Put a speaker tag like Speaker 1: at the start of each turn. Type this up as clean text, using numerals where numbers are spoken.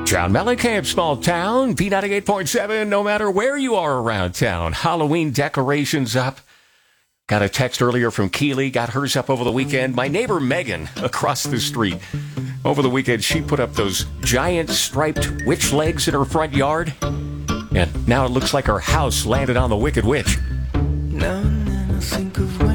Speaker 1: John Mellencamp, Small Town, B98.7, no matter where you are around town. Halloween decorations up. Got a text earlier from Keely, got hers up over the weekend. My neighbor Megan, across the street, over the weekend, she put up those giant striped witch legs in her front yard. And now it looks like her house landed on the Wicked Witch.
Speaker 2: Now and then I think of